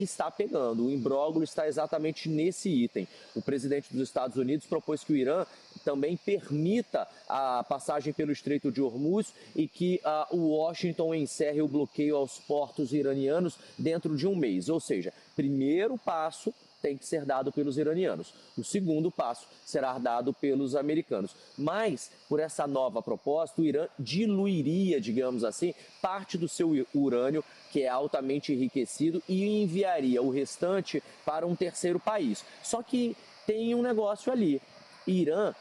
está pegando. O imbróglio está exatamente nesse item. O presidente dos Estados Unidos propôs que o Irã também permita a passagem pelo Estreito de Hormuz e que o Washington encerre o bloqueio aos portos iranianos dentro de um mês. Ou seja, primeiro passo tem que ser dado pelos iranianos. O segundo passo será dado pelos americanos. Mas, por essa nova proposta, o Irã diluiria, digamos assim, parte do seu urânio, que é altamente enriquecido, e enviaria o restante para um terceiro país. Só que tem um negócio ali. Irã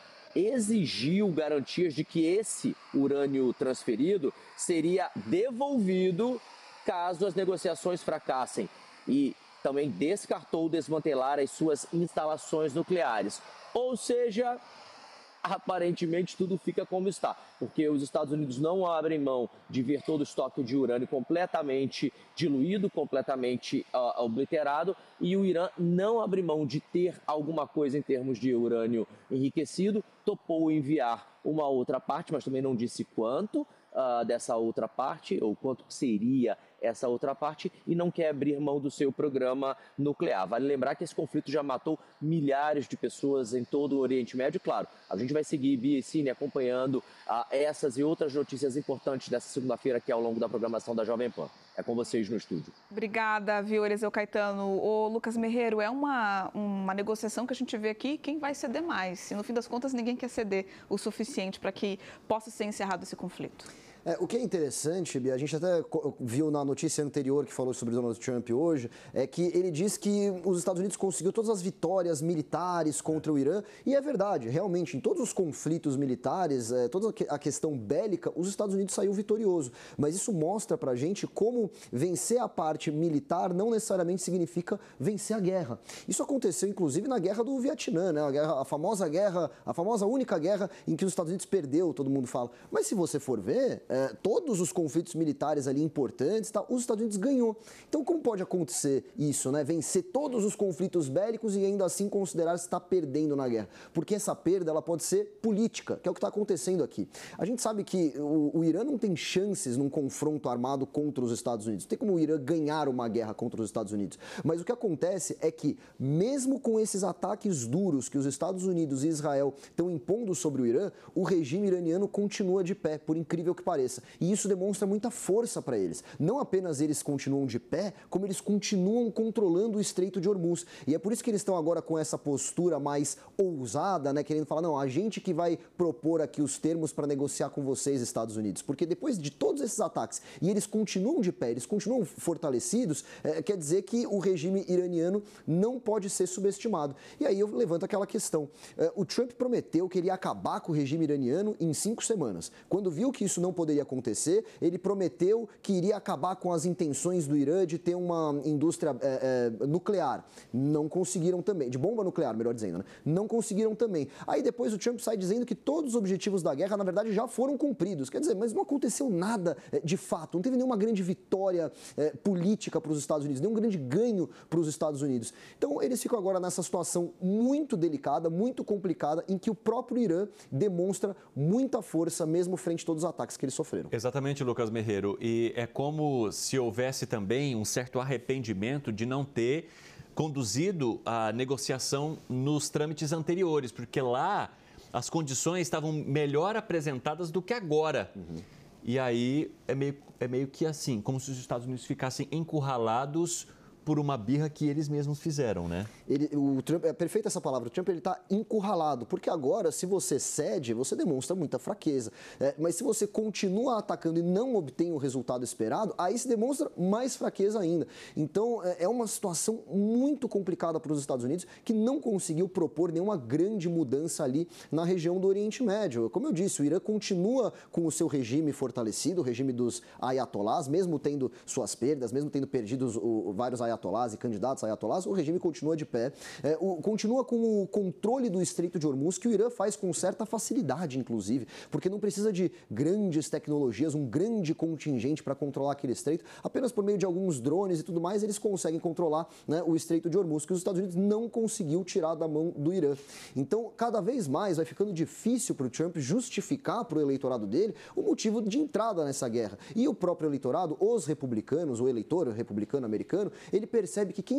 exigiu garantias de que esse urânio transferido seria devolvido caso as negociações fracassem. E também descartou desmantelar as suas instalações nucleares. Ou seja, aparentemente tudo fica como está, porque os Estados Unidos não abrem mão de ver todo o estoque de urânio completamente diluído, completamente obliterado, e o Irã não abre mão de ter alguma coisa em termos de urânio enriquecido, topou enviar uma outra parte, mas também não disse quanto dessa outra parte, ou quanto seria essa outra parte, e não quer abrir mão do seu programa nuclear. Vale lembrar que esse conflito já matou milhares de pessoas em todo o Oriente Médio. Claro, a gente vai seguir, Bia e Cine, acompanhando essas e outras notícias importantes dessa segunda-feira aqui ao longo da programação da Jovem Pan. É com vocês no estúdio. Obrigada, viu, Eliseu Caetano. Ô, Lucas Merreiro, é uma negociação que a gente vê aqui, quem vai ceder mais? E no fim das contas, ninguém quer ceder o suficiente para que possa ser encerrado esse conflito. O que é interessante, Bia, a gente até viu na notícia anterior que falou sobre Donald Trump hoje, é que ele diz que os Estados Unidos conseguiu todas as vitórias militares contra o Irã, e é verdade, realmente, em todos os conflitos militares, toda a questão bélica, os Estados Unidos saiu vitorioso. Mas isso mostra pra gente como vencer a parte militar não necessariamente significa vencer a guerra. Isso aconteceu, inclusive, na Guerra do Vietnã, né? A famosa única guerra em que os Estados Unidos perdeu, todo mundo fala. Mas se você for ver, todos os conflitos militares ali importantes, os Estados Unidos ganhou. Então, como pode acontecer isso, né? Vencer todos os conflitos bélicos e ainda assim considerar se está perdendo na guerra? Porque essa perda ela pode ser política, que é o que está acontecendo aqui. A gente sabe que o Irã não tem chances num confronto armado contra os Estados Unidos. Não tem como o Irã ganhar uma guerra contra os Estados Unidos. Mas o que acontece é que, mesmo com esses ataques duros que os Estados Unidos e Israel estão impondo sobre o Irã, o regime iraniano continua de pé, por incrível que pareça. E isso demonstra muita força para eles. Não apenas eles continuam de pé, como eles continuam controlando o Estreito de Hormuz. E é por isso que eles estão agora com essa postura mais ousada, né, querendo falar, não, a gente que vai propor aqui os termos para negociar com vocês, Estados Unidos. Porque depois de todos esses ataques, e eles continuam de pé, eles continuam fortalecidos, quer dizer que o regime iraniano não pode ser subestimado. E aí eu levanto aquela questão. O Trump prometeu que ele ia acabar com o regime iraniano em 5 semanas. Quando viu que isso não poderia acontecer, ele prometeu que iria acabar com as intenções do Irã de ter uma indústria nuclear. Não conseguiram também, de bomba nuclear, melhor dizendo, né? Não conseguiram também. Aí depois o Trump sai dizendo que todos os objetivos da guerra, na verdade, já foram cumpridos. Quer dizer, mas não aconteceu nada de fato, não teve nenhuma grande vitória política para os Estados Unidos, nenhum grande ganho para os Estados Unidos. Então, eles ficam agora nessa situação muito delicada, muito complicada, em que o próprio Irã demonstra muita força, mesmo frente a todos os ataques que eles sofreram. Exatamente, Lucas Merreiro. E é como se houvesse também um certo arrependimento de não ter conduzido a negociação nos trâmites anteriores, porque lá as condições estavam melhor apresentadas do que agora. E aí é meio que assim, como se os Estados Unidos ficassem encurralados por uma birra que eles mesmos fizeram, né? O Trump, é perfeita essa palavra, o Trump está encurralado, porque agora, se você cede, você demonstra muita fraqueza. Mas se você continua atacando e não obtém o resultado esperado, aí se demonstra mais fraqueza ainda. Então, é uma situação muito complicada para os Estados Unidos, que não conseguiu propor nenhuma grande mudança ali na região do Oriente Médio. Como eu disse, o Irã continua com o seu regime fortalecido, o regime dos ayatolás, mesmo tendo suas perdas, mesmo tendo perdido vários ayatolás e candidatos a ayatolás, o regime continua de pé, continua com o controle do Estreito de Hormuz, que o Irã faz com certa facilidade, inclusive, porque não precisa de grandes tecnologias, um grande contingente para controlar aquele estreito, apenas por meio de alguns drones e tudo mais, eles conseguem controlar, né, o Estreito de Hormuz, que os Estados Unidos não conseguiu tirar da mão do Irã. Então, cada vez mais vai ficando difícil para o Trump justificar para o eleitorado dele o motivo de entrada nessa guerra. E o próprio eleitorado, os republicanos, o eleitor republicano americano, ele percebe que quem